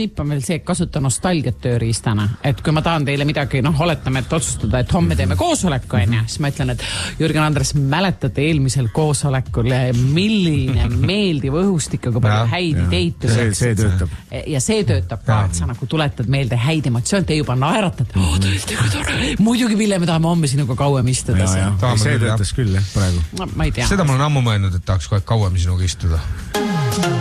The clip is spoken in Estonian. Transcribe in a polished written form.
nipp on veel see, et kasuta nostalgiat tööriistana. Et kui ma tahan teile midagi, oletame, et otsustada, et homme teeme koosoleku, siis ma ütlen, et Jürgen Andres, mäletate eelmisel koosolekul, milline meeldiv õhustik, aga palju häid ideid. See töötab. Ja see töötab ka, et sa nagu tuletad meelde häid emotsioon, te juba naeratad. Tõesti, kui tore. Muidugi, Ville, me tahame homme sinuga kauem istuda. See töötas küll, praegu. Ma ei tea. Seda mul on ammu mõelnud, et tahaks kohe kauem sinuga istuda.